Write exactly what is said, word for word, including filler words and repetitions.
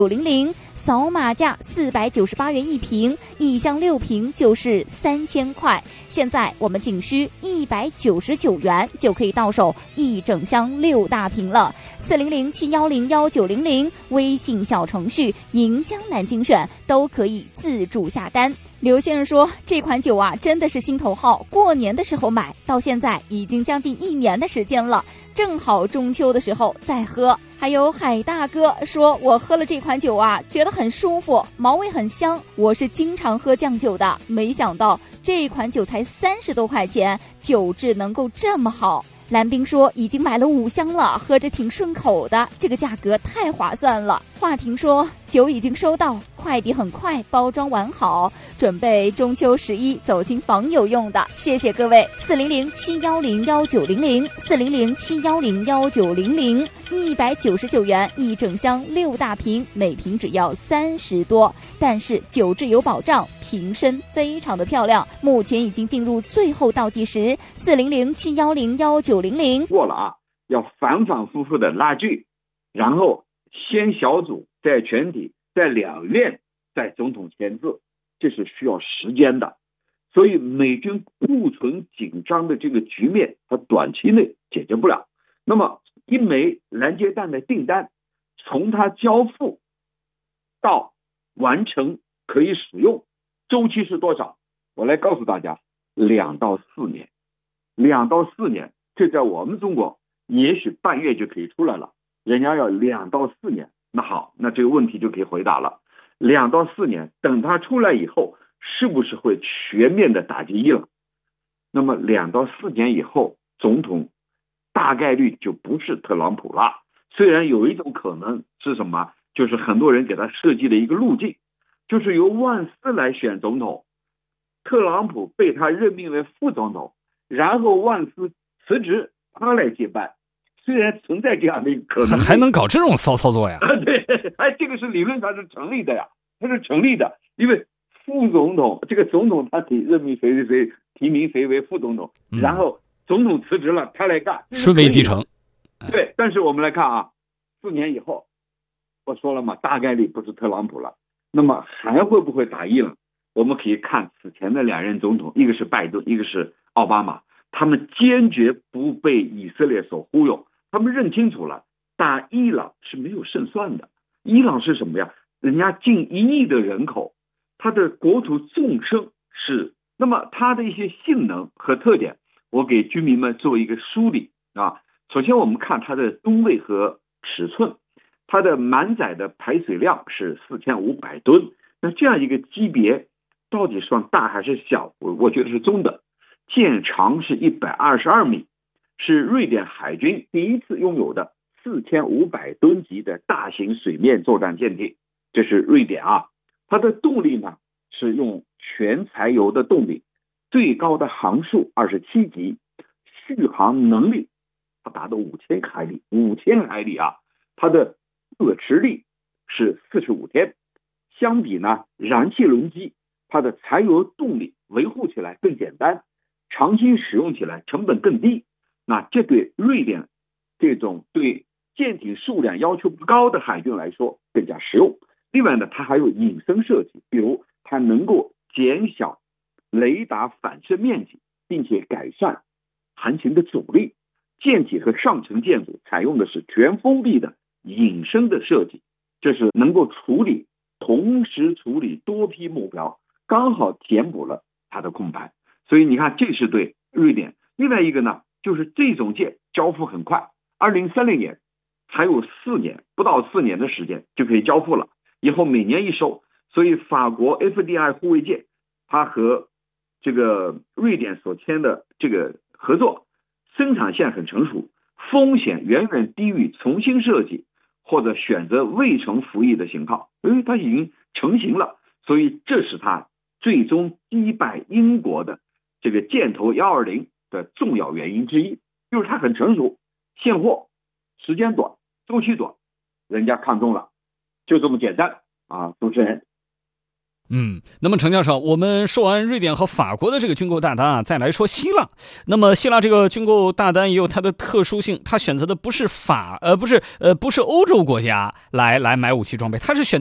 九零零，扫码价四百九十八元一瓶，一箱六瓶就是三千块。现在我们仅需一百九十九元就可以到手一整箱六大瓶了。四零零七幺零幺九零零微信小程序银江南精选都可以自助下单。刘先生说，这款酒啊真的是心头好，过年的时候买，到现在已经将近一年的时间了，正好中秋的时候再喝。还有海大哥说，我喝了这款酒啊觉得很舒服，毛味很香，我是经常喝酱酒的，没想到这款酒才三十多块钱，酒质能够这么好。蓝冰说已经买了五箱了，喝着挺顺口的，这个价格太划算了。华婷说酒已经收到，快递很快，包装完好，准备中秋十一走亲访友用的。谢谢各位。四零零七幺零幺九零零，四零零七幺零幺九零零，一百九十九元一整箱六大瓶，每瓶只要三十多，但是酒质有保障，瓶身非常的漂亮。目前已经进入最后倒计时，四零零七幺零幺九零零过了啊，要反反复复的拉锯，然后先小组，再全体，在两院，在总统签字，这是需要时间的。所以美军库存紧张的这个局面，它短期内解决不了。那么一枚拦截弹的订单，从它交付到完成可以使用，周期是多少？我来告诉大家，两到四年，两到四年，这在我们中国也许半月就可以出来了，人家要两到四年。那好，那这个问题就可以回答了。两到四年，等它出来以后，是不是会全面的打击伊朗？那么两到四年以后，总统大概率就不是特朗普了。虽然有一种可能是什么，就是很多人给他设计的一个路径，就是由万斯来选总统，特朗普被他任命为副总统，然后万斯辞职，他来接班。虽然存在这样的一个可能， 还能搞这种骚操作呀？ 对，哎，这个是理论上是成立的呀，它是成立的，因为副总统这个总统他可以任命谁谁谁，提名谁为副总统， 嗯、 然后总统辞职了，他来干， 顺位继承。 对，但是我们来看啊，四年以后，我说了嘛，大概率不是特朗普了，那么还会不会打伊朗？我们可以看此前的两任总统，一个是拜登，一个是奥巴马，他们坚决不被以色列所忽悠。他们认清楚了，打伊朗是没有胜算的。伊朗是什么呀？人家近一亿的人口，它的国土纵深是，那么它的一些性能和特点，我给居民们做一个梳理啊。首先我们看它的吨位和尺寸，它的满载的排水量是四千五百吨，那这样一个级别到底算大还是小？我我觉得是中等。舰长是一百二十二米。是瑞典海军第一次拥有的四千五百吨级的大型水面作战舰艇，这是瑞典啊。它的动力呢是用全柴油的动力，最高的航速二十七级，续航能力它达到五千海里，五千海里啊。它的热持力是四十五天。相比呢，燃气轮机，它的柴油动力维护起来更简单，长期使用起来成本更低。那这对瑞典这种对舰艇数量要求不高的海军来说更加实用。另外呢，它还有隐身设计，比如它能够减小雷达反射面积，并且改善航行的阻力。舰体和上层建筑采用的是全封闭的隐身的设计，这是能够处理同时处理多批目标，刚好填补了它的空白。所以你看，这是对瑞典。另外一个呢，就是这种舰交付很快，二零三零年还有四年，不到四年的时间就可以交付了，以后每年一收。所以法国 F D I 护卫舰，它和这个瑞典所签的这个合作，生产线很成熟，风险远远低于重新设计或者选择未成服役的型号，因为它已经成型了。所以这是它最终击败英国的这个箭头一二零的重要原因之一，就是它很成熟，现货，时间短，周期短，人家看中了，就这么简单啊！主持人。 嗯，那么程教授，我们说完瑞典和法国的这个军购大单啊，再来说希腊。那么希腊这个军购大单也有它的特殊性，它选择的不是法呃不是呃不是欧洲国家来来买武器装备，它是选